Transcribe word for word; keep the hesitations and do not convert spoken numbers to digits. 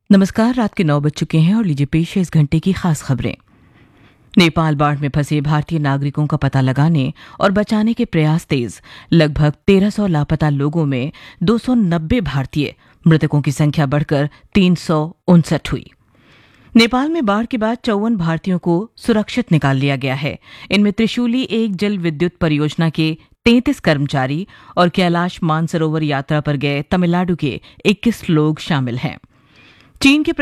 नमस्कार। रात के नौ बज चुके हैं और लीजिए पेश है इस घंटे की खास खबरें। नेपाल बाढ़ में फंसे भारतीय नागरिकों का पता लगाने और बचाने के प्रयास तेज। लगभग तेरह सौ लापता लोगों में दो सौ नब्बे भारतीय, मृतकों की संख्या बढ़कर तीन सौ उनसठ हुई। नेपाल में बाढ़ के बाद चौवन भारतीयों को सुरक्षित निकाल लिया गया है। इनमें त्रिशूली एक जल विद्युत परियोजना के तैंतीस कर्मचारी और कैलाश मानसरोवर यात्रा पर गए तमिलनाडु के इक्कीस लोग शामिल हैं। चीन के